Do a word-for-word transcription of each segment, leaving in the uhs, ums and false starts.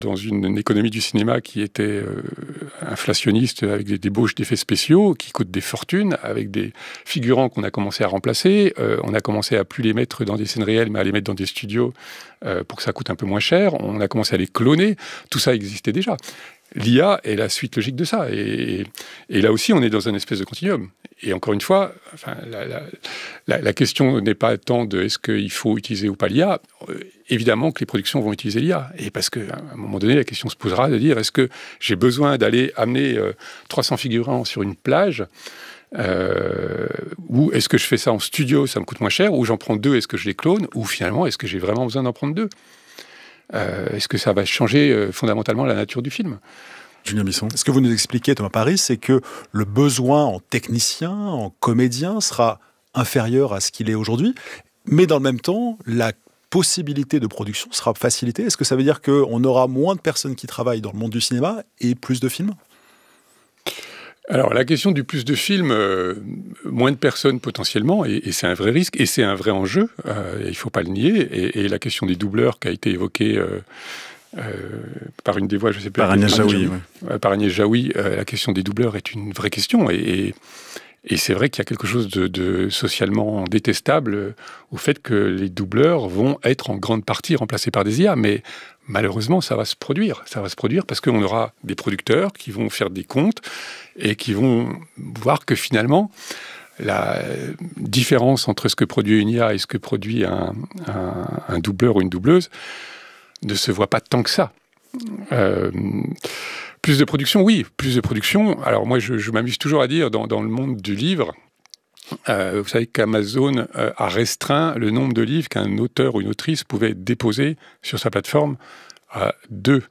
dans une, une économie du cinéma qui était euh, inflationniste, avec des débauches d'effets spéciaux qui coûtent des fortunes, avec des figurants qu'on a commencé à remplacer. Euh, on a commencé à plus les mettre dans des scènes réelles, mais à les mettre dans des studios euh, pour que ça coûte un peu moins cher. On a commencé à les cloner. Tout ça existait déjà. L'I A est la suite logique de ça. Et, et là aussi, on est dans un espèce de continuum. Et encore une fois, enfin, la, la, la, la question n'est pas tant de est-ce qu'il faut utiliser ou pas l'I A. Euh, évidemment que les productions vont utiliser l'I A. Et parce qu'à un moment donné, la question se posera de dire est-ce que j'ai besoin d'aller amener euh, trois cents figurants sur une plage euh, ou est-ce que je fais ça en studio, ça me coûte moins cher, ou j'en prends deux, est-ce que je les clone, ou finalement, est-ce que j'ai vraiment besoin d'en prendre deux ? Euh, est-ce que ça va changer euh, fondamentalement la nature du film ? Julien Bisson. Ce que vous nous expliquez, Thomas Paris, c'est que le besoin en technicien, en comédien sera inférieur à ce qu'il est aujourd'hui, mais dans le même temps, la possibilité de production sera facilitée. Est-ce que ça veut dire qu'on aura moins de personnes qui travaillent dans le monde du cinéma et plus de films ? Alors, la question du plus de films, euh, moins de personnes potentiellement, et, et c'est un vrai risque, et c'est un vrai enjeu, euh, il ne faut pas le nier, et, et la question des doubleurs qui a été évoquée euh, euh, par une des voix, je ne sais plus... Par Agnès Jaoui. Ouais. Par Agnès Jaoui, euh, la question des doubleurs est une vraie question, et, et, et c'est vrai qu'il y a quelque chose de, de socialement détestable au fait que les doubleurs vont être en grande partie remplacés par des I A, mais malheureusement, ça va se produire. Ça va se produire parce qu'on aura des producteurs qui vont faire des comptes et qui vont voir que finalement, la différence entre ce que produit une I A et ce que produit un, un, un doubleur ou une doubleuse ne se voit pas tant que ça. Euh, plus de production, oui, plus de production. Alors moi, je, je m'amuse toujours à dire, dans, dans le monde du livre, Euh, vous savez qu'Amazon euh, a restreint le nombre de livres qu'un auteur ou une autrice pouvait déposer sur sa plateforme à deux.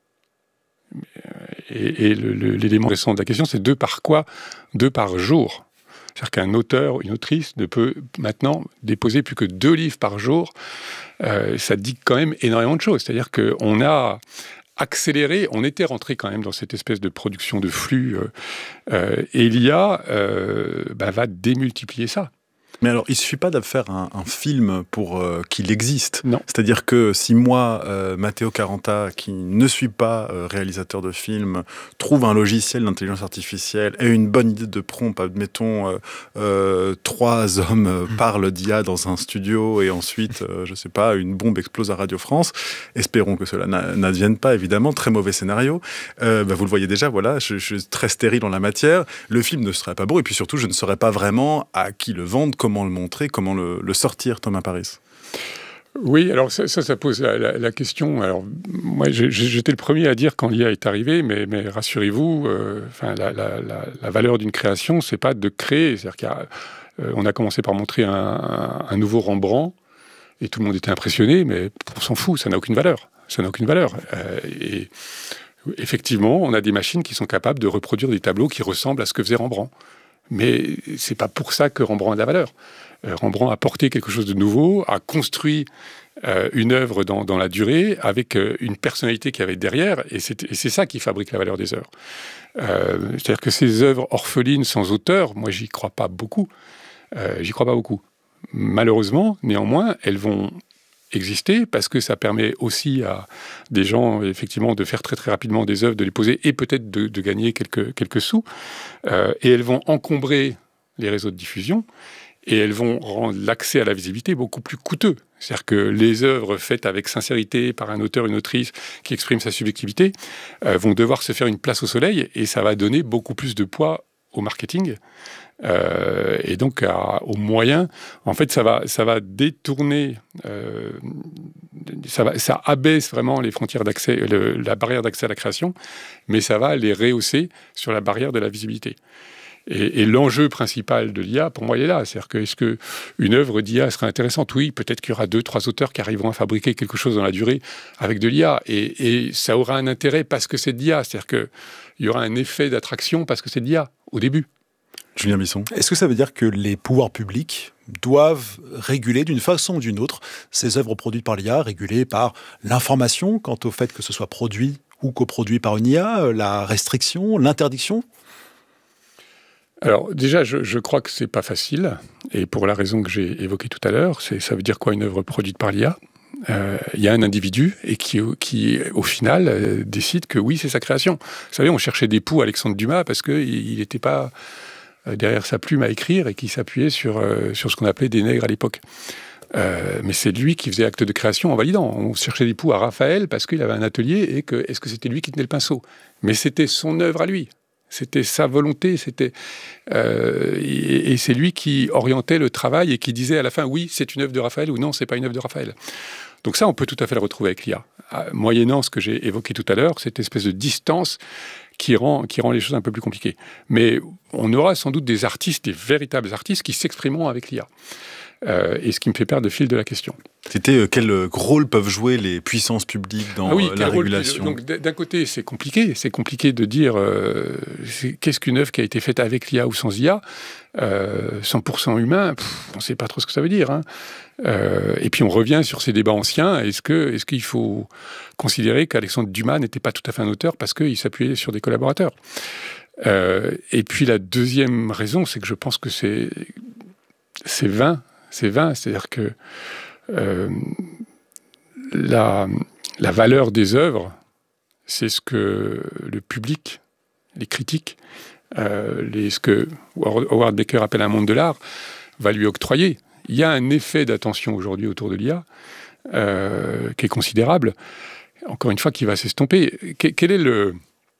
Et, et le, le, l'élément récent de la question, c'est deux par quoi ? Deux par jour. C'est-à-dire qu'un auteur ou une autrice ne peut maintenant déposer plus que deux livres par jour. Euh, ça dit quand même énormément de choses. C'est-à-dire qu'on a accéléré, on était rentré quand même dans cette espèce de production de flux, euh, euh, et l'I A euh, bah, va démultiplier ça. Mais alors, il ne suffit pas de faire un, un film pour euh, qu'il existe. Non. C'est-à-dire que si moi, euh, Matteo Caranta, qui ne suis pas euh, réalisateur de film, trouve un logiciel d'intelligence artificielle et une bonne idée de prompt, admettons, euh, euh, trois hommes euh, parlent d'I A dans un studio et ensuite, euh, je ne sais pas, une bombe explose à Radio France. Espérons que cela n'advienne pas, évidemment. Très mauvais scénario. Euh, bah, vous le voyez déjà, voilà, je, je suis très stérile en la matière. Le film ne serait pas beau et puis surtout, je ne saurais pas vraiment à qui le vendre, comment le montrer, comment le, le sortir, Thomas Paris. Oui, alors ça, ça, ça pose la, la, la question. Alors, moi, j'ai, j'étais le premier à dire quand l'I A est arrivée, mais, mais rassurez-vous, euh, enfin, la, la, la, la valeur d'une création, c'est pas de créer. C'est-à-dire qu'on a, a commencé par montrer un, un, un nouveau Rembrandt, et tout le monde était impressionné, mais on s'en fout, ça n'a aucune valeur. Ça n'a aucune valeur. Euh, et effectivement, on a des machines qui sont capables de reproduire des tableaux qui ressemblent à ce que faisait Rembrandt. Mais c'est pas pour ça que Rembrandt a de la valeur. Euh, Rembrandt a porté quelque chose de nouveau, a construit euh, une œuvre dans, dans la durée avec euh, une personnalité qu'il y avait derrière, et c'est, et c'est ça qui fabrique la valeur des œuvres. Euh, c'est-à-dire que ces œuvres orphelines sans auteur, moi j'y crois pas beaucoup. Euh, j'y crois pas beaucoup. Malheureusement, néanmoins, elles vont exister parce que ça permet aussi à des gens effectivement de faire très très rapidement des œuvres, de les poser et peut-être de, de gagner quelques, quelques sous. Euh, et elles vont encombrer les réseaux de diffusion et elles vont rendre l'accès à la visibilité beaucoup plus coûteux. C'est-à-dire que les œuvres faites avec sincérité par un auteur, une autrice qui exprime sa subjectivité euh, vont devoir se faire une place au soleil et ça va donner beaucoup plus de poids au marketing. Euh, et donc à, aux moyens, en fait, ça va, ça va détourner, euh, ça, va, ça abaisse vraiment les frontières d'accès, le, la barrière d'accès à la création, mais ça va les rehausser sur la barrière de la visibilité. Et, et l'enjeu principal de l'I A, pour moi, il est là. C'est-à-dire que est-ce qu'une œuvre d'I A serait intéressante ? Oui, peut-être qu'il y aura deux, trois auteurs qui arriveront à fabriquer quelque chose dans la durée avec de l'I A, et, et ça aura un intérêt parce que c'est de l'I A. C'est-à-dire qu'il y aura un effet d'attraction parce que c'est de l'I A au début. Julien Bisson. Est-ce que ça veut dire que les pouvoirs publics doivent réguler d'une façon ou d'une autre ces œuvres produites par l'I A, régulées par l'information quant au fait que ce soit produit ou coproduit par une I A, la restriction, l'interdiction ? Alors déjà, je, je crois que c'est pas facile, et pour la raison que j'ai évoquée tout à l'heure, c'est, ça veut dire quoi une œuvre produite par l'I A ? Euh, il y a un individu et qui, qui au final, euh, décide que oui, c'est sa création. Vous savez, on cherchait des poux à Alexandre Dumas parce qu'il n'était pas euh, derrière sa plume à écrire et qu'il s'appuyait sur, euh, sur ce qu'on appelait des nègres à l'époque. Euh, mais c'est lui qui faisait acte de création en validant. On cherchait des poux à Raphaël parce qu'il avait un atelier et que est-ce que c'était lui qui tenait le pinceau? Mais c'était son œuvre à lui. C'était sa volonté, c'était euh, et, et c'est lui qui orientait le travail et qui disait à la fin oui, c'est une œuvre de Raphaël ou non, c'est pas une œuvre de Raphaël. Donc ça, on peut tout à fait le retrouver avec l'I A. Moyennant ce que j'ai évoqué tout à l'heure, cette espèce de distance qui rend, qui rend les choses un peu plus compliquées. Mais on aura sans doute des artistes, des véritables artistes qui s'exprimeront avec l'I A. Euh, et ce qui me fait perdre le fil de la question. C'était euh, quel rôle peuvent jouer les puissances publiques dans ah oui, euh, la régulation? Donc d'un côté, c'est compliqué. C'est compliqué de dire euh, qu'est-ce qu'une œuvre qui a été faite avec l'I A ou sans I A. Euh, cent pour cent humain, pff, on ne sait pas trop ce que ça veut dire. Hein. Euh, et puis on revient sur ces débats anciens. Est-ce que, est-ce qu'il faut considérer qu'Alexandre Dumas n'était pas tout à fait un auteur parce qu'il s'appuyait sur des collaborateurs? euh, Et puis la deuxième raison, c'est que je pense que c'est, c'est vain. C'est vain, c'est-à-dire que euh, la, la valeur des œuvres, c'est ce que le public, les critiques, euh, les, ce que Howard Baker appelle un monde de l'art, va lui octroyer. Il y a un effet d'attention aujourd'hui autour de l'I A euh, qui est considérable, encore une fois, qui va s'estomper. Que, quel est le,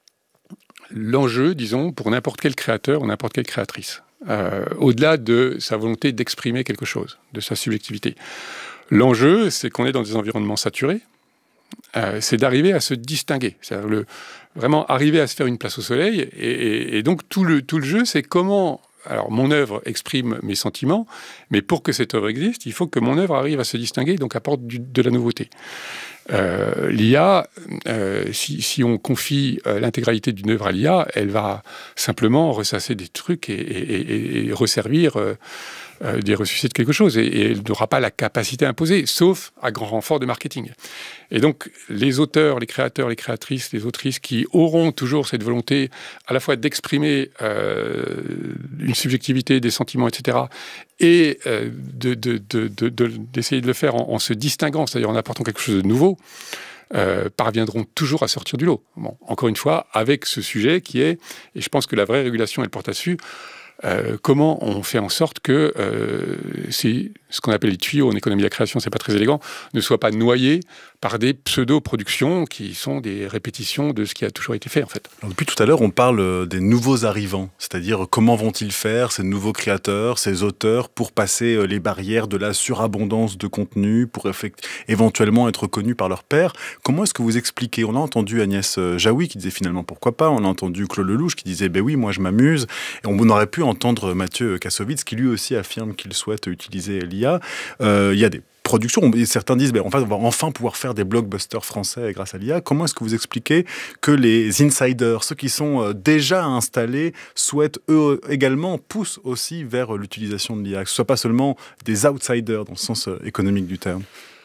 l'enjeu, disons, pour n'importe quel créateur ou n'importe quelle créatrice ? Euh, au-delà de sa volonté d'exprimer quelque chose, de sa subjectivité. L'enjeu, c'est qu'on est dans des environnements saturés, euh, c'est d'arriver à se distinguer, c'est-à-dire le, vraiment arriver à se faire une place au soleil, et, et, et donc tout le, tout le jeu, c'est comment... Alors, mon œuvre exprime mes sentiments, mais pour que cette œuvre existe, il faut que mon œuvre arrive à se distinguer, donc apporte du, de la nouveauté. Euh, L'I A, euh, si, si on confie euh, l'intégralité d'une œuvre à l'I A, elle va simplement ressasser des trucs et, et, et, et resservir euh, euh, des ressuscités de quelque chose. Et, et elle n'aura pas la capacité imposée, sauf à grand renfort de marketing. Et donc, les auteurs, les créateurs, les créatrices, les autrices qui auront toujours cette volonté à la fois d'exprimer euh, une subjectivité, des sentiments, et cetera, et euh, de, de, de, de, de, d'essayer de le faire en, en se distinguant, c'est-à-dire en apportant quelque chose de nouveau, euh, parviendront toujours à sortir du lot. Bon, encore une fois, avec ce sujet qui est, et je pense que la vraie régulation, elle porte là-dessus, Euh, comment on fait en sorte que euh, c'est ce qu'on appelle les tuyaux en économie de la création, c'est pas très élégant, ne soient pas noyés par des pseudo-productions qui sont des répétitions de ce qui a toujours été fait en fait. Alors, depuis tout à l'heure, on parle des nouveaux arrivants, c'est-à-dire comment vont-ils faire ces nouveaux créateurs, ces auteurs, pour passer les barrières de la surabondance de contenu, pour effect- éventuellement être connus par leurs pairs. Comment est-ce que vous expliquez? On a entendu Agnès Jaoui qui disait finalement pourquoi pas, on a entendu Claude Lelouch qui disait ben oui, moi je m'amuse, et on aurait pu entendre Mathieu Kassovitz qui lui aussi affirme qu'il souhaite utiliser l'I A. Euh, il y a des productions, certains disent ben, en fait, on va enfin pouvoir faire des blockbusters français grâce à l'I A. Comment est-ce que vous expliquez que les insiders, ceux qui sont déjà installés, souhaitent eux également, poussent aussi vers l'utilisation de l'I A, que ce ne soit pas seulement des outsiders dans le sens économique du terme?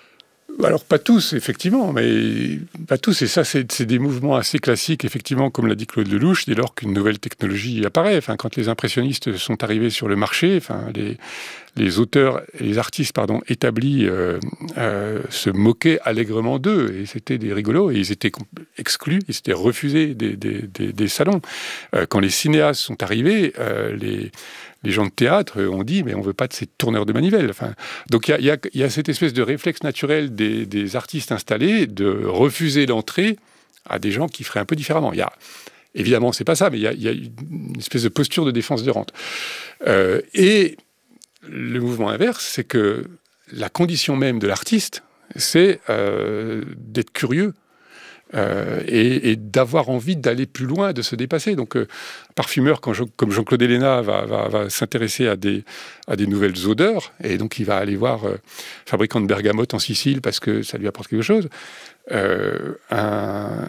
Alors, pas tous, effectivement, mais pas tous. Et ça, c'est, c'est des mouvements assez classiques, effectivement, comme l'a dit Claude Lelouch, dès lors qu'une nouvelle technologie apparaît. Enfin, quand les impressionnistes sont arrivés sur le marché, enfin, les, les auteurs, les artistes, pardon, établis euh, euh, se moquaient allègrement d'eux. Et c'était des rigolos. Et ils étaient exclus, ils étaient refusés des, des, des, des salons. Euh, quand les cinéastes sont arrivés, euh, les... Les gens de théâtre ont dit, mais on ne veut pas de ces tourneurs de manivelle. Enfin, donc il y, y, y a cette espèce de réflexe naturel des, des artistes installés de refuser l'entrée à des gens qui feraient un peu différemment. Il y a, évidemment, c'est pas ça, mais il y, y a une espèce de posture de défense de rente. Euh, et le mouvement inverse, c'est que la condition même de l'artiste, c'est euh, d'être curieux. Euh, et, et d'avoir envie d'aller plus loin, de se dépasser. Donc, euh, parfumeur, quand je, comme Jean-Claude Héléna, va, va, va s'intéresser à des, à des nouvelles odeurs, et donc il va aller voir euh, fabricant de bergamote en Sicile parce que ça lui apporte quelque chose. Euh, un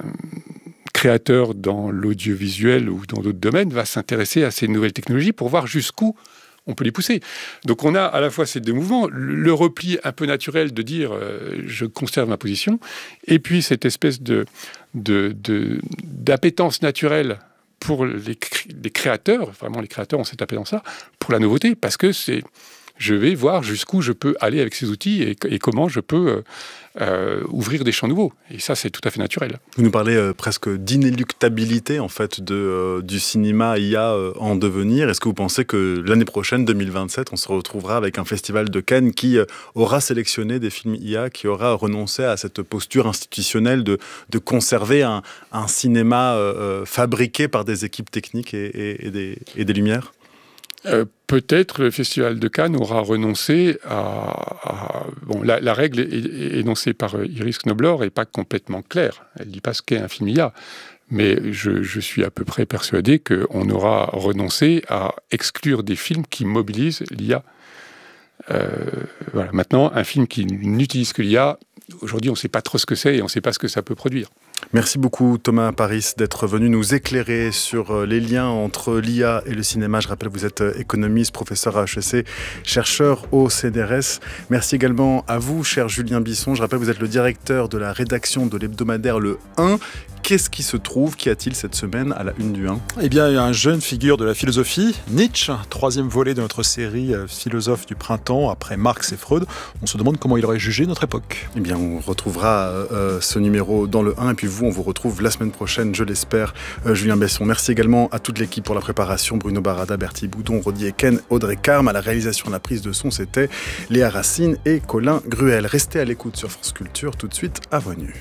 créateur dans l'audiovisuel ou dans d'autres domaines va s'intéresser à ces nouvelles technologies pour voir jusqu'où on peut les pousser. Donc on a à la fois ces deux mouvements, le repli un peu naturel de dire euh, je conserve ma position, et puis cette espèce de, de, de, d'appétence naturelle pour les, les créateurs, vraiment les créateurs ont cette appétence-là, pour la nouveauté, parce que c'est, Je vais voir jusqu'où je peux aller avec ces outils et, et comment je peux euh, euh, ouvrir des champs nouveaux. Et ça, c'est tout à fait naturel. Vous nous parlez euh, presque d'inéluctabilité en fait de, euh, du cinéma I A euh, en devenir. Est-ce que vous pensez que l'année prochaine, deux mille vingt-sept, on se retrouvera avec un festival de Cannes qui euh, aura sélectionné des films I A, qui aura renoncé à cette posture institutionnelle de, de conserver un, un cinéma euh, fabriqué par des équipes techniques et, et, et, des, et des lumières ? Euh, peut-être le Festival de Cannes aura renoncé à... à bon, la, la règle é- é- énoncée par Iris Knobloch n'est pas complètement claire. Elle ne dit pas ce qu'est un film I A. Mais je, je suis à peu près persuadé qu'on aura renoncé à exclure des films qui mobilisent l'I A. Euh, voilà. Maintenant, un film qui n'utilise que l'I A, aujourd'hui, on ne sait pas trop ce que c'est et on ne sait pas ce que ça peut produire. Merci beaucoup Thomas Paris d'être venu nous éclairer sur les liens entre l'I A et le cinéma. Je rappelle, vous êtes économiste, professeur à H E C, chercheur au C N R S. Merci également à vous, cher Julien Bisson. Je rappelle, vous êtes le directeur de la rédaction de l'hebdomadaire Le un. Qu'est-ce qui se trouve, qu'y a-t-il cette semaine à la une du un ? Eh bien, il y a un jeune figure de la philosophie, Nietzsche, troisième volet de notre série Philosophe du printemps, après Marx et Freud. On se demande comment il aurait jugé notre époque. Eh bien, on retrouvera euh, ce numéro dans Le un, et puis vous, on vous retrouve la semaine prochaine, je l'espère, euh, Julien Besson. Merci également à toute l'équipe pour la préparation, Bruno Barada, Bertie Boudon, Rodi Eken, Audrey Carme. À la réalisation, la prise de son, c'était Léa Racine et Colin Gruel. Restez à l'écoute sur France Culture, tout de suite à Voix Nue.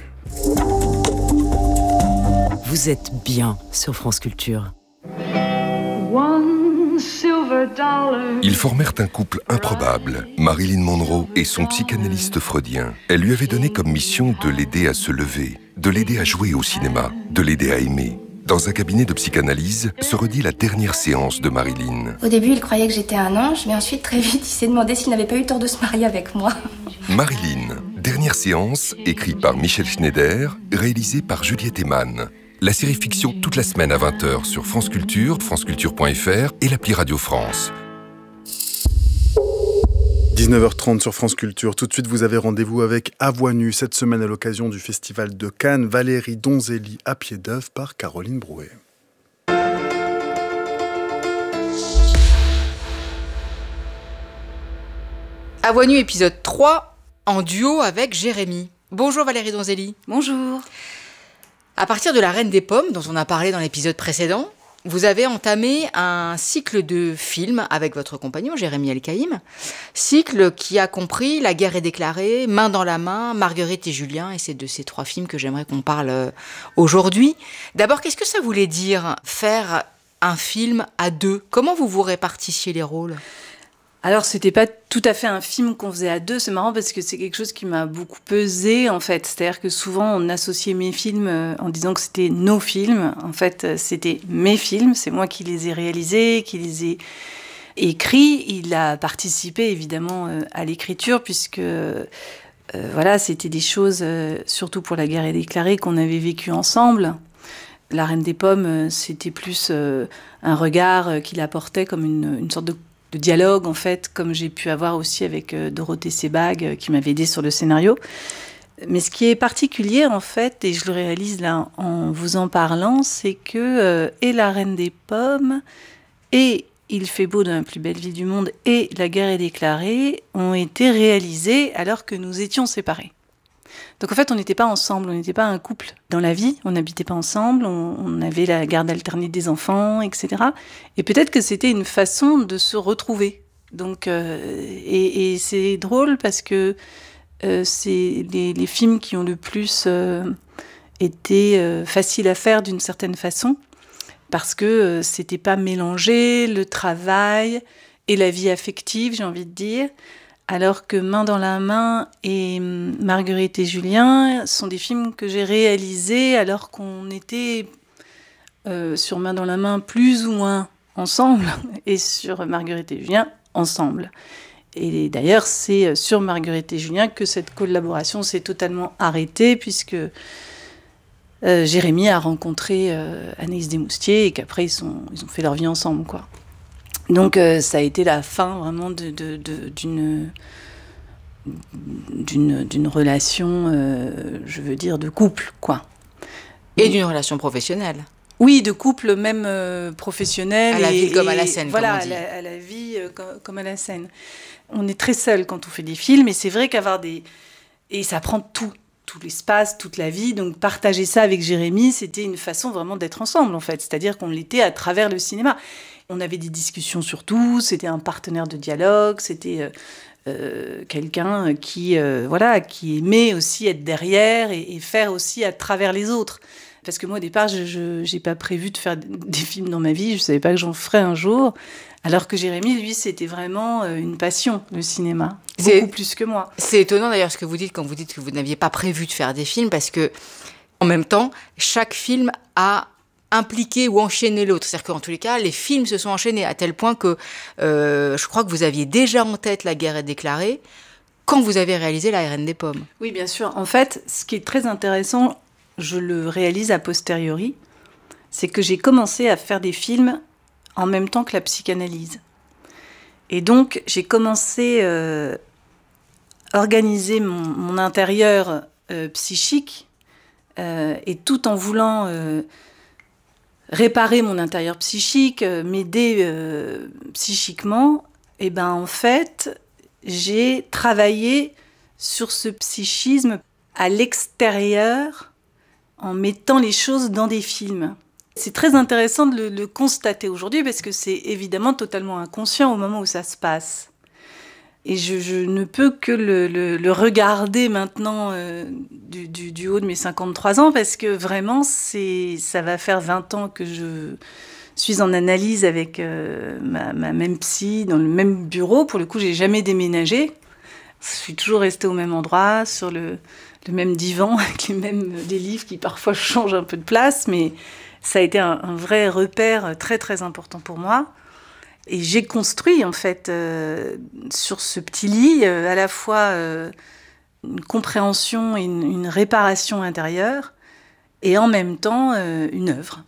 Vous êtes bien sur France Culture. Ils formèrent un couple improbable, Marilyn Monroe et son psychanalyste freudien. Elle lui avait donné comme mission de l'aider à se lever, de l'aider à jouer au cinéma, de l'aider à aimer. Dans un cabinet de psychanalyse se redit la dernière séance de Marilyn. Au début, il croyait que j'étais un ange, mais ensuite, très vite, il s'est demandé s'il n'avait pas eu tort de se marier avec moi. Marilyn, dernière séance, écrite par Michel Schneider, réalisée par Juliette Eman. La série fiction toute la semaine à vingt heures sur France Culture, franceculture point f r et l'appli Radio France. dix-neuf heures trente sur France Culture. Tout de suite, vous avez rendez-vous avec À Voix Nue, cette semaine à l'occasion du Festival de Cannes. Valérie Donzelli à pied d'œuvre par Caroline Brouet. À Voix Nue, épisode trois, en duo avec Jérémy. Bonjour Valérie Donzelli. Bonjour. À partir de La Reine des Pommes, dont on a parlé dans l'épisode précédent, vous avez entamé un cycle de films avec votre compagnon, Jérémy Elkaïm. Cycle qui a compris La guerre est déclarée, Main dans la main, Marguerite et Julien. Et c'est de ces trois films que j'aimerais qu'on parle aujourd'hui. D'abord, qu'est-ce que ça voulait dire faire un film à deux ? Comment vous vous répartissiez les rôles ? Alors, c'était pas tout à fait un film qu'on faisait à deux. C'est marrant parce que c'est quelque chose qui m'a beaucoup pesé, en fait. C'est-à-dire que souvent, on associait mes films en disant que c'était nos films. En fait, c'était mes films. C'est moi qui les ai réalisés, qui les ai écrits. Il a participé, évidemment, à l'écriture, puisque... Euh, voilà, c'était des choses, euh, surtout pour La guerre est déclarée, qu'on avait vécues ensemble. La Reine des Pommes, c'était plus euh, un regard qu'il apportait comme une, une sorte de de dialogue, en fait, comme j'ai pu avoir aussi avec euh, Dorothée Sebag, euh, qui m'avait aidé sur le scénario. Mais ce qui est particulier, en fait, et je le réalise là en vous en parlant, c'est que euh, et La Reine des Pommes, et Il fait beau dans la plus belle ville du monde, et La guerre est déclarée, ont été réalisés alors que nous étions séparés. Donc en fait, on n'était pas ensemble, on n'était pas un couple dans la vie, on n'habitait pas ensemble, on, on avait la garde alternée des enfants, et cetera. Et peut-être que c'était une façon de se retrouver. Donc, euh, et, et c'est drôle parce que euh, c'est les, les films qui ont le plus euh, été euh, faciles à faire d'une certaine façon, parce que euh, c'était pas mélangé, le travail et la vie affective, j'ai envie de dire. Alors que Main dans la main et Marguerite et Julien sont des films que j'ai réalisés alors qu'on était euh, sur Main dans la main plus ou moins ensemble et sur Marguerite et Julien ensemble. Et d'ailleurs, c'est sur Marguerite et Julien que cette collaboration s'est totalement arrêtée puisque euh, Jérémy a rencontré euh, Anaïs Desmoustiers et qu'après ils, sont, ils ont fait leur vie ensemble, quoi. Donc euh, ça a été la fin vraiment de, de, de, d'une, d'une, d'une relation, euh, je veux dire, de couple, quoi. Et d'une relation professionnelle. Oui, de couple même euh, professionnel. À la et, vie comme et, à la scène, voilà, comme on dit. Voilà, à, à la vie euh, comme, comme à la scène. On est très seul quand on fait des films, et c'est vrai qu'avoir des... Et ça prend tout, tout l'espace, toute la vie. Donc partager ça avec Jérémy, c'était une façon vraiment d'être ensemble, en fait. C'est-à-dire qu'on l'était à travers le cinéma. On avait des discussions sur tout, c'était un partenaire de dialogue, c'était euh, euh, quelqu'un qui, euh, voilà, qui aimait aussi être derrière et, et faire aussi à travers les autres. Parce que moi, au départ, je n'ai pas prévu de faire des films dans ma vie, je ne savais pas que j'en ferais un jour. Alors que Jérémy, lui, c'était vraiment une passion, le cinéma, c'est, beaucoup plus que moi. C'est étonnant d'ailleurs ce que vous dites quand vous dites que vous n'aviez pas prévu de faire des films, parce que en même temps, chaque film a impliqué ou enchaîné l'autre. C'est-à-dire qu'en tous les cas, les films se sont enchaînés à tel point que euh, je crois que vous aviez déjà en tête La guerre est déclarée quand vous avez réalisé La Reine des pommes. Oui, bien sûr. En fait, ce qui est très intéressant, je le réalise a posteriori, c'est que j'ai commencé à faire des films en même temps que la psychanalyse. Et donc, j'ai commencé à euh, organiser mon, mon intérieur euh, psychique, euh, et tout en voulant euh, réparer mon intérieur psychique, euh, m'aider euh, psychiquement, et ben en fait, j'ai travaillé sur ce psychisme à l'extérieur en mettant les choses dans des films. C'est très intéressant de le, le constater aujourd'hui parce que c'est évidemment totalement inconscient au moment où ça se passe. Et je, je ne peux que le, le, le regarder maintenant euh, du, du, du haut de mes cinquante-trois ans parce que vraiment, c'est, ça va faire vingt ans que je suis en analyse avec euh, ma, ma même psy dans le même bureau. Pour le coup, j'ai jamais déménagé. Je suis toujours restée au même endroit, sur le, le même divan, avec les mêmes des livres qui parfois changent un peu de place, mais ça a été un, un vrai repère très très important pour moi. Et j'ai construit en fait euh, sur ce petit lit euh, à la fois euh, une compréhension et une, une réparation intérieure, et en même temps euh, une œuvre.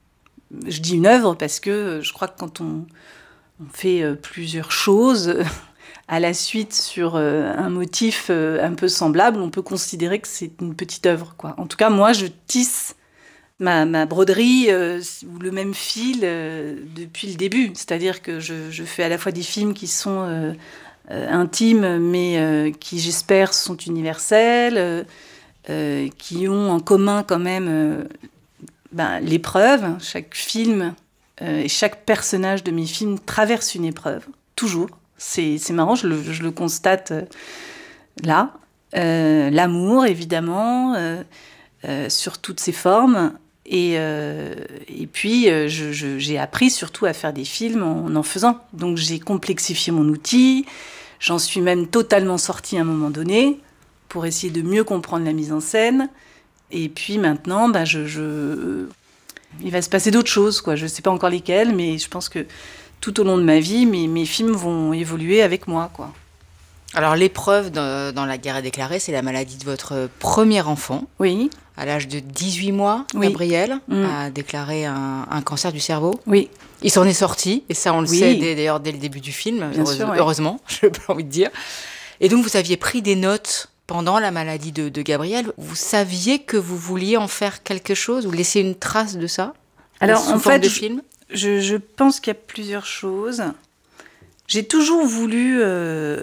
Je dis une œuvre parce que je crois que quand on, on fait euh, plusieurs choses euh, à la suite sur euh, un motif euh, un peu semblable, on peut considérer que c'est une petite œuvre, quoi. En tout cas, moi, je tisse ma, ma broderie euh, ou le même fil euh, depuis le début. C'est-à-dire que je, je fais à la fois des films qui sont euh, euh, intimes, mais euh, qui, j'espère, sont universels, euh, euh, qui ont en commun quand même euh, ben, l'épreuve. Chaque film euh, et chaque personnage de mes films traverse une épreuve, toujours. C'est, c'est marrant, je le, je le constate euh, là. Euh, l'amour, évidemment, euh, euh, sur toutes ses formes. Et, euh, et puis, euh, je, je, j'ai appris surtout à faire des films en en faisant. Donc, j'ai complexifié mon outil. J'en suis même totalement sortie à un moment donné pour essayer de mieux comprendre la mise en scène. Et puis maintenant, bah, je, je... il va se passer d'autres choses, quoi. Je ne sais pas encore lesquelles, mais je pense que tout au long de ma vie, mes, mes films vont évoluer avec moi, quoi. Alors, l'épreuve de, dans La guerre est déclarée, c'est la maladie de votre premier enfant. Oui. À l'âge de dix-huit mois, oui. Gabriel mmh. a déclaré un, un cancer du cerveau. Oui. Il s'en est sorti, et ça, on le oui. sait dès, d'ailleurs dès le début du film, Bien heureuse, sûr, ouais. heureusement, j'ai pas envie de dire. Et donc, vous aviez pris des notes pendant la maladie de, de Gabriel. Vous saviez que vous vouliez en faire quelque chose, ou laisser une trace de ça? Alors, en fait, de je, film je, je pense qu'il y a plusieurs choses. J'ai toujours voulu... Euh,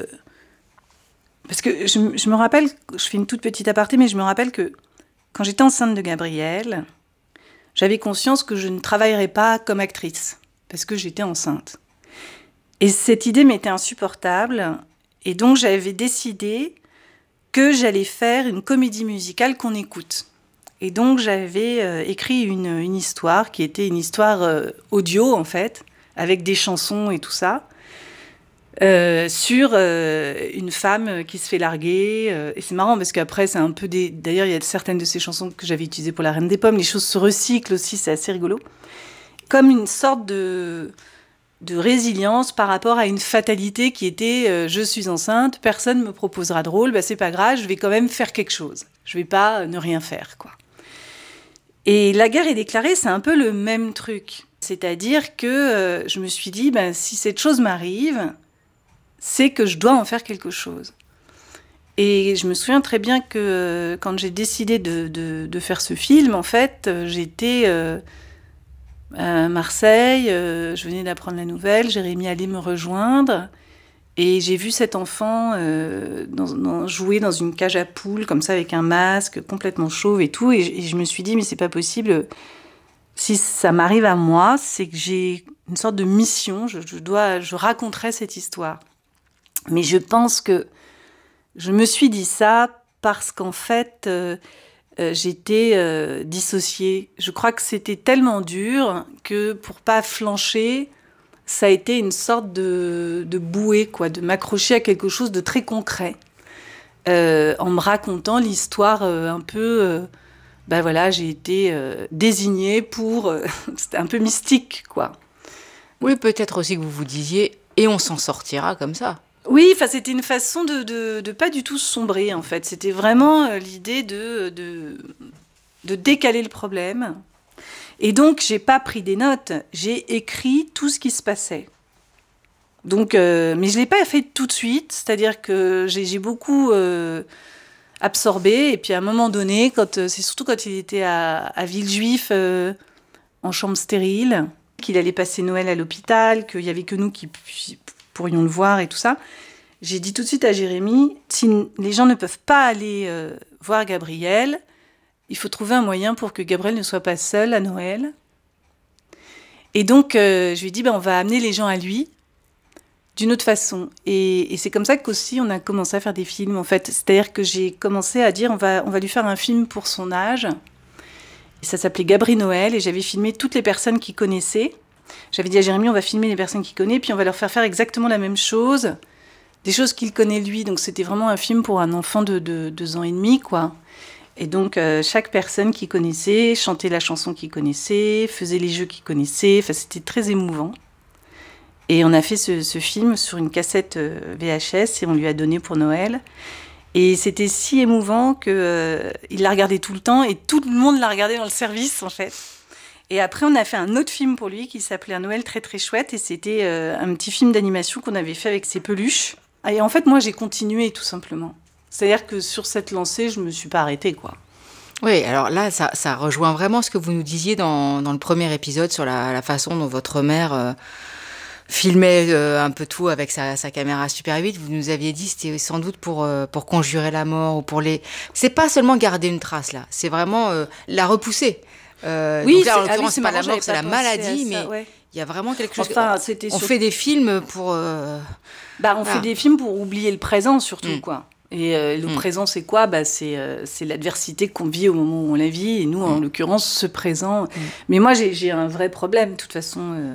parce que je, je me rappelle, je fais une toute petite aparté, mais je me rappelle que quand j'étais enceinte de Gabriel, j'avais conscience que je ne travaillerais pas comme actrice, parce que j'étais enceinte. Et cette idée m'était insupportable, et donc j'avais décidé que j'allais faire une comédie musicale qu'on écoute. Et donc j'avais euh, écrit une, une histoire, qui était une histoire euh, audio, en fait, avec des chansons et tout ça, Euh, sur euh, une femme qui se fait larguer. Euh, et c'est marrant parce qu'après, c'est un peu des... D'ailleurs, il y a certaines de ces chansons que j'avais utilisées pour La Reine des pommes. Les choses se recyclent aussi, c'est assez rigolo. Comme une sorte de, de résilience par rapport à une fatalité qui était euh, je suis enceinte, personne ne me proposera de rôle, bah, c'est pas grave, je vais quand même faire quelque chose. Je vais pas euh, ne rien faire, quoi. Et La guerre est déclarée, c'est un peu le même truc. C'est-à-dire que euh, je me suis dit, bah, si cette chose m'arrive, c'est que je dois en faire quelque chose. Et je me souviens très bien que euh, quand j'ai décidé de, de, de faire ce film, en fait, euh, j'étais euh, à Marseille, euh, je venais d'apprendre la nouvelle, Jérémy allait me rejoindre, Et j'ai vu cet enfant euh, dans, dans, jouer dans une cage à poules, comme ça, avec un masque, complètement chauve et tout. Et, et je me suis dit, mais c'est pas possible. Si ça m'arrive à moi, c'est que j'ai une sorte de mission. Je, je, dois, je raconterai cette histoire. Mais je pense que je me suis dit ça parce qu'en fait, euh, euh, j'étais euh, dissociée. Je crois que c'était tellement dur que pour pas flancher, ça a été une sorte de, de bouée, quoi, de m'accrocher à quelque chose de très concret, euh, en me racontant l'histoire euh, un peu... Euh, ben voilà, j'ai été euh, désignée pour... Euh, c'était un peu mystique, quoi. Oui, peut-être aussi que vous vous disiez, et on s'en sortira comme ça. Oui, enfin, c'était une façon de, de, de pas du tout sombrer, en fait. C'était vraiment euh, l'idée de, de, de décaler le problème. Et donc, j'ai pas pris des notes, j'ai écrit tout ce qui se passait. Donc, euh, mais je l'ai pas fait tout de suite, c'est-à-dire que j'ai, j'ai beaucoup euh, absorbé. Et puis, à un moment donné, quand, euh, c'est surtout quand il était à, à Villejuif, euh, en chambre stérile, qu'il allait passer Noël à l'hôpital, qu'il y avait que nous qui pu- pourrions le voir et tout ça, j'ai dit tout de suite à Jérémy, si les gens ne peuvent pas aller euh, voir Gabriel, il faut trouver un moyen pour que Gabriel ne soit pas seul à Noël. Et donc, euh, je lui ai dit, ben, on va amener les gens à lui d'une autre façon. Et, et c'est comme ça qu'aussi on a commencé à faire des films, en fait. C'est-à-dire que j'ai commencé à dire, on va, on va lui faire un film pour son âge. Et ça s'appelait Gabri Noël, et j'avais filmé toutes les personnes qu'il connaissait. J'avais dit à Jérémy, on va filmer les personnes qu'il connaît, puis on va leur faire faire exactement la même chose, des choses qu'il connaît lui. Donc c'était vraiment un film pour un enfant de, de deux ans et demi, quoi. Et donc, euh, chaque personne qu'il connaissait chantait la chanson qu'il connaissait, faisait les jeux qu'il connaissait. Enfin, c'était très émouvant. Et on a fait ce, ce film sur une cassette euh, V H S et on lui a donné pour Noël. Et c'était si émouvant qu'il euh, l'a regardé tout le temps et tout le monde l'a regardé dans le service, en fait. Et après, on a fait un autre film pour lui qui s'appelait Un Noël très très chouette. Et c'était euh, un petit film d'animation qu'on avait fait avec ses peluches. Et en fait, moi, j'ai continué tout simplement. C'est-à-dire que sur cette lancée, je ne me suis pas arrêtée, quoi. Oui, alors là, ça, ça rejoint vraiment ce que vous nous disiez dans, dans le premier épisode sur la, la façon dont votre mère euh, filmait euh, un peu tout avec sa, sa caméra Super huit. Vous nous aviez dit que c'était sans doute pour, euh, pour conjurer la mort ou pour les... C'est pas seulement garder une trace, là. C'est vraiment euh, la repousser. Euh, oui, donc là, en c'est, l'occurrence, ah oui, c'est c'est pas marrant, la mort, c'est la maladie, ça, mais ouais. Il y a vraiment quelque chose... Enfin, on, c'était on sur... fait des films pour... Euh... Bah, on voilà. fait des films pour oublier le présent, surtout, Mm. quoi. Et euh, le Mm. présent, c'est quoi? Bah, c'est, euh, c'est l'adversité qu'on vit au moment où on la vit. Et nous, en Mm. l'occurrence, ce présent. Mm. Mais moi, j'ai, j'ai un vrai problème, de toute façon, euh,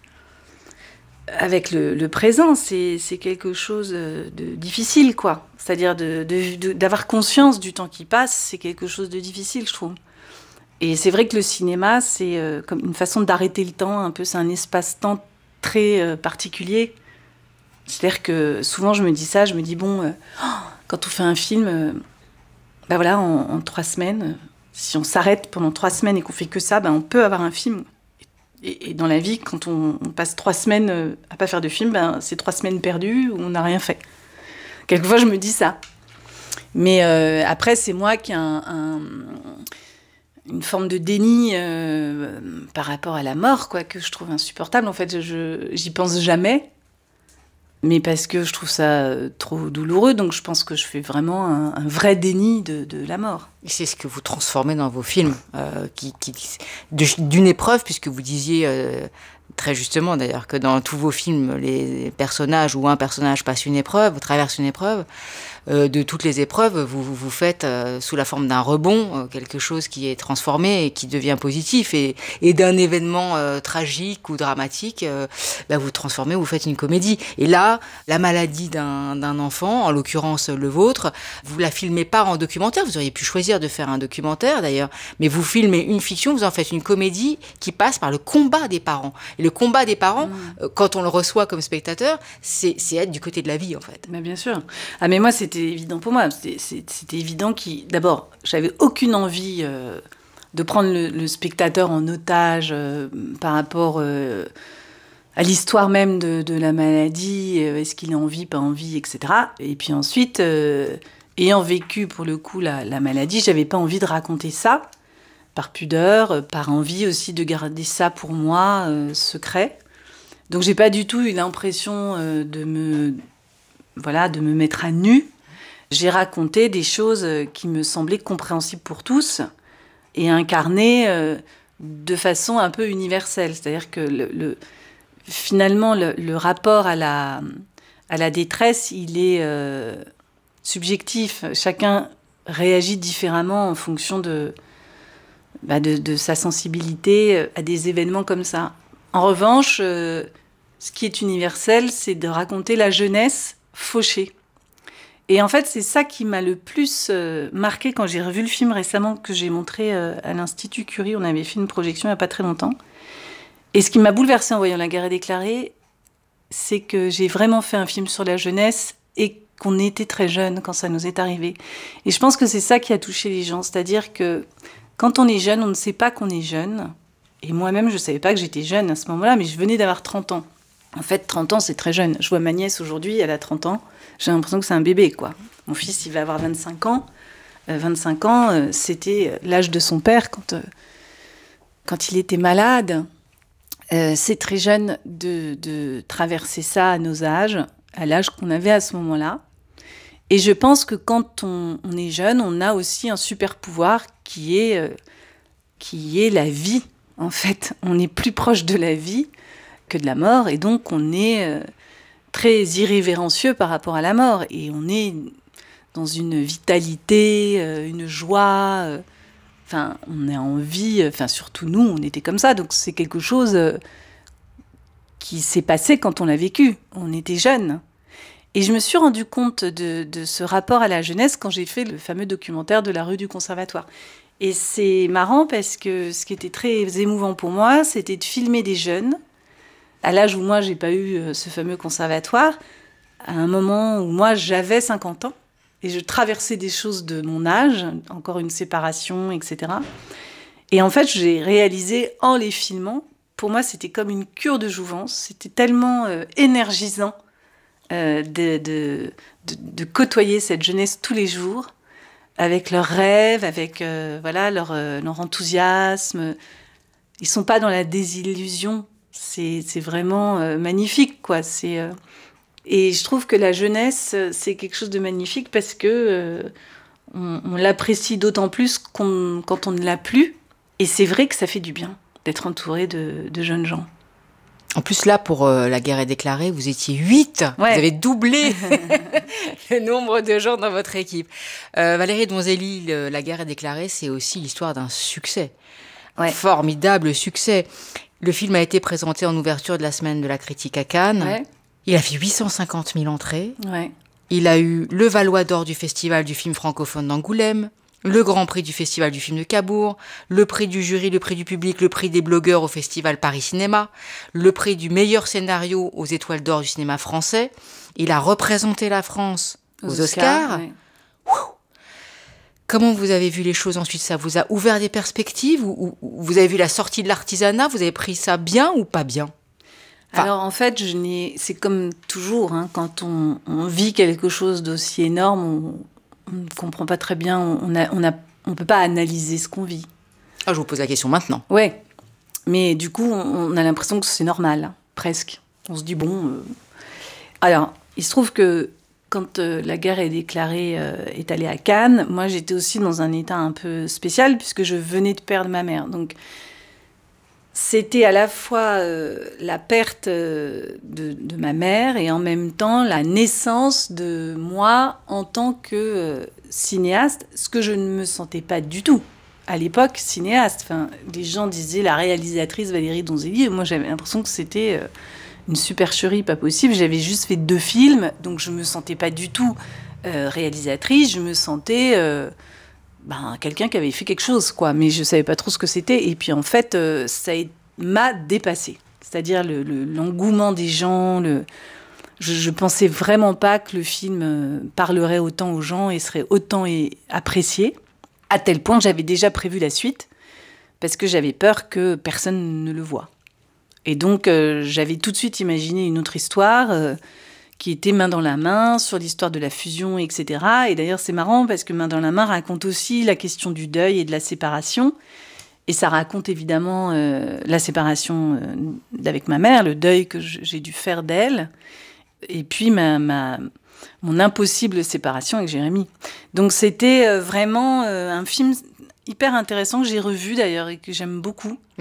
avec le, le présent. C'est, c'est quelque chose de difficile, quoi. C'est-à-dire de, de, de, d'avoir conscience du temps qui passe, c'est quelque chose de difficile, je trouve. Et c'est vrai que le cinéma, c'est euh, comme une façon d'arrêter le temps, un peu, c'est un espace-temps très euh, particulier. C'est-à-dire que souvent, je me dis ça, je me dis, bon, euh, oh, quand on fait un film, euh, ben voilà, en, en trois semaines, euh, si on s'arrête pendant trois semaines et qu'on fait que ça, ben on peut avoir un film. Et, et dans la vie, quand on, on passe trois semaines euh, à pas faire de film, ben c'est trois semaines perdues où on n'a rien fait. Quelquefois, je me dis ça. Mais euh, après, c'est moi qui ai un... un une forme de déni euh, par rapport à la mort, quoi, que je trouve insupportable. En fait, je, j'y pense jamais, mais parce que je trouve ça trop douloureux, donc je pense que je fais vraiment un, un vrai déni de, de la mort. Et c'est ce que vous transformez dans vos films, euh, qui, qui, de, d'une épreuve, puisque vous disiez... Euh, très justement d'ailleurs, que dans tous vos films, les personnages ou un personnage passe une épreuve, traverse une épreuve, euh, de toutes les épreuves, vous vous, vous faites euh, sous la forme d'un rebond, euh, quelque chose qui est transformé et qui devient positif, et, et d'un événement euh, tragique ou dramatique, euh, bah, vous transformez, vous faites une comédie. Et là, la maladie d'un, d'un enfant, en l'occurrence le vôtre, vous la filmez pas en documentaire, vous auriez pu choisir de faire un documentaire d'ailleurs, mais vous filmez une fiction, vous en faites une comédie qui passe par le combat des parents. Et le combat des parents, mmh. quand on le reçoit comme spectateur, c'est, c'est être du côté de la vie, en fait. Mais bien sûr. Ah, mais moi, c'était évident pour moi. C'était, c'était évident qu'il... D'abord, j'avais aucune envie euh, de prendre le, le spectateur en otage euh, par rapport euh, à l'histoire même de, de la maladie. Euh, est-ce qu'il a envie, pas envie, et cetera. Et puis ensuite, euh, ayant vécu, pour le coup, la, la maladie, j'avais pas envie de raconter ça. Par pudeur, par envie aussi de garder ça pour moi, euh, secret. Donc j'ai pas du tout eu l'impression euh, de me voilà, de me mettre à nu. J'ai raconté des choses qui me semblaient compréhensibles pour tous et incarnées euh, de façon un peu universelle. C'est-à-dire que le, le, finalement, le, le rapport à la, à la détresse, il est euh, subjectif. Chacun réagit différemment en fonction de, bah de, de sa sensibilité à des événements comme ça. En revanche, euh, ce qui est universel, c'est de raconter la jeunesse fauchée. Et en fait, c'est ça qui m'a le plus euh, marqué quand j'ai revu le film récemment que j'ai montré euh, à l'Institut Curie. On avait fait une projection il n'y a pas très longtemps. Et ce qui m'a bouleversée en voyant La guerre est déclarée, c'est que j'ai vraiment fait un film sur la jeunesse et qu'on était très jeunes quand ça nous est arrivé. Et je pense que c'est ça qui a touché les gens. C'est-à-dire que quand on est jeune, on ne sait pas qu'on est jeune. Et moi-même, je ne savais pas que j'étais jeune à ce moment-là, mais je venais d'avoir trente ans. En fait, trente ans, c'est très jeune. Je vois ma nièce aujourd'hui, elle a trente ans. J'ai l'impression que c'est un bébé, quoi. Mon fils, il va avoir vingt-cinq ans. Euh, vingt-cinq ans, euh, c'était l'âge de son père quand, euh, quand il était malade. Euh, c'est très jeune de, de traverser ça à nos âges, à l'âge qu'on avait à ce moment-là. Et je pense que quand on, on est jeune, on a aussi un super pouvoir qui est, euh, qui est la vie, en fait. On est plus proche de la vie que de la mort, et donc on est euh, très irrévérencieux par rapport à la mort, et on est dans une vitalité, euh, une joie, euh, enfin, on a envie, enfin, surtout nous, on était comme ça, donc c'est quelque chose euh, qui s'est passé quand on l'a vécu, on était jeunes. Et je me suis rendu compte de, de ce rapport à la jeunesse quand j'ai fait le fameux documentaire de la rue du Conservatoire. Et c'est marrant parce que ce qui était très émouvant pour moi, c'était de filmer des jeunes, à l'âge où moi, j'ai pas eu ce fameux conservatoire, à un moment où moi, j'avais cinquante ans, et je traversais des choses de mon âge, encore une séparation, et cetera. Et en fait, j'ai réalisé en les filmant, pour moi, c'était comme une cure de jouvence, c'était tellement euh, énergisant euh, de, de, de, de côtoyer cette jeunesse tous les jours, avec leurs rêves, avec euh, voilà, leur, euh, leur enthousiasme. Ils sont pas dans la désillusion. C'est, c'est vraiment euh, magnifique, quoi. C'est, euh... Et je trouve que la jeunesse, c'est quelque chose de magnifique parce que euh, on, on l'apprécie d'autant plus qu'on, quand on ne l'a plus. Et c'est vrai que ça fait du bien d'être entouré de, de jeunes gens. En plus, là, pour euh, La guerre est déclarée, vous étiez huit. Ouais. Vous avez doublé le nombre de gens dans votre équipe. Euh, Valérie Donzelli, le, La guerre est déclarée, c'est aussi l'histoire d'un succès. Ouais. Formidable succès. Le film a été présenté en ouverture de la semaine de la critique à Cannes. Ouais. Il a fait huit cent cinquante mille entrées. Ouais. Il a eu le Valois d'or du Festival du film francophone d'Angoulême, le Grand Prix du Festival du film de Cabourg, le prix du jury, le prix du public, le prix des blogueurs au Festival Paris Cinéma, le prix du meilleur scénario aux Étoiles d'or du cinéma français. Il a représenté la France aux, aux Oscars. Oscars. Ouais. Comment vous avez vu les choses ensuite? Ça vous a ouvert des perspectives ou, ou vous avez vu la sortie de l'artisanat? Vous avez pris ça bien ou pas bien? Enfin, alors en fait, je n'ai... c'est comme toujours, hein, quand on, on vit quelque chose d'aussi énorme, on ne comprend pas très bien, on ne on a, on peut pas analyser ce qu'on vit. Ah, je vous pose la question maintenant. Oui, mais du coup, on, on a l'impression que c'est normal, hein, presque. On se dit, bon... Euh... Alors, il se trouve que quand euh, la guerre est déclarée, euh, est allée à Cannes, moi j'étais aussi dans un état un peu spécial puisque je venais de perdre ma mère. Donc c'était à la fois euh, la perte euh, de, de ma mère et en même temps la naissance de moi en tant que euh, cinéaste, ce que je ne me sentais pas du tout. À l'époque, cinéaste. Enfin, les gens disaient la réalisatrice Valérie Donzelli, et moi j'avais l'impression que c'était... Euh, une supercherie pas possible. J'avais juste fait deux films, donc je me sentais pas du tout euh, réalisatrice. Je me sentais euh, ben, quelqu'un qui avait fait quelque chose, quoi. Mais je savais pas trop ce que c'était. Et puis en fait, euh, ça m'a dépassée. C'est-à-dire le, le, l'engouement des gens. Le... Je, je pensais vraiment pas que le film euh, parlerait autant aux gens et serait autant et apprécié. À tel point que j'avais déjà prévu la suite, parce que j'avais peur que personne ne le voie. Et donc, euh, j'avais tout de suite imaginé une autre histoire euh, qui était Main dans la main, sur l'histoire de la fusion, et cetera. Et d'ailleurs, c'est marrant parce que Main dans la main raconte aussi la question du deuil et de la séparation. Et ça raconte évidemment euh, la séparation euh, avec ma mère, le deuil que j'ai dû faire d'elle. Et puis, ma, ma, mon impossible séparation avec Jérémy. Donc c'était euh, vraiment euh, un film hyper intéressant que j'ai revu d'ailleurs et que j'aime beaucoup.